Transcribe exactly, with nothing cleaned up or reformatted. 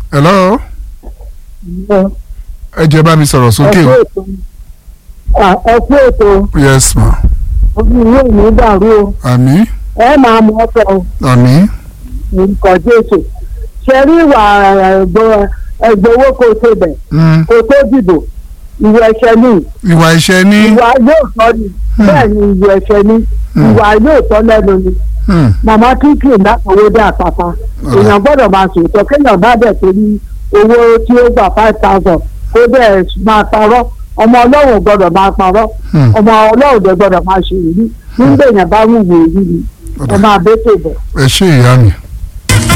hello. ẹ jẹ́ bá mi sọ̀rọ̀ sókè o. ẹ kú ètò. yes ma. ojú ìwé mi dàrú o. àmín. ẹ máa mú ọkọ o. àmín. nǹkan jésù. ṣe rí ìwà ẹgbẹ́ owó kò ṣe bẹ̀. kò tó dìbò. ìwà ẹ̀ṣẹ̀ ni. ìwà ẹ̀ṣẹ̀ ni. ìwà yóò tọ́ ni. bẹ́ẹ̀ ni ìwà ẹ̀ṣẹ̀ ni. ìwà yóò tọ́ lẹ́nu ni. màmá kíkì ìdákọ̀wé dé àpáta. èèyàn gbọ́dọ̀ máa sòótọ́ kéèyàn bá dẹ̀ torí owó tí ó gbà five thousand kó dẹ̀ máa parọ́. ọmọ ọlọ́run gbọ́dọ̀ máa parọ́. ọmọ ọlọ́run dẹ̀ gbọ́dọ̀ máa ṣe ìrírí. nígbà èèyàn bá wù wò èyí ni ẹ máa bẹ́ tó bọ̀. ẹ ṣé ìyá mi.